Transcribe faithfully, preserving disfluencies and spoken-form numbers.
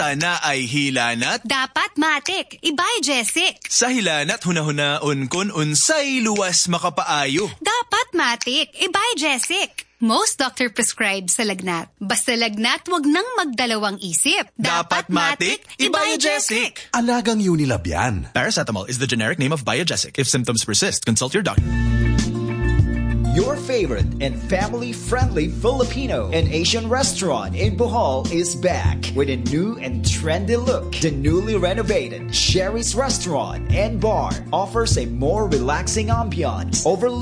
tana ay hilanat. Dapat matik, ibay Jessic. Sa hilanat hunahunaon kun unsay luwas makapaayo. Dapat matik, ibay Jessic. Most doctor prescribed sa lagnat. Basta lagnat, wag nang magdalawang isip. Dapat matik, i-Biogesic. Alagang Unilab yan. Paracetamol is the generic name of Biogesic. If symptoms persist, consult your doctor. Your favorite and family-friendly Filipino and Asian restaurant in Bohol is back with a new and trendy look. The newly renovated Sherry's Restaurant and Bar offers a more relaxing ambiance overlooking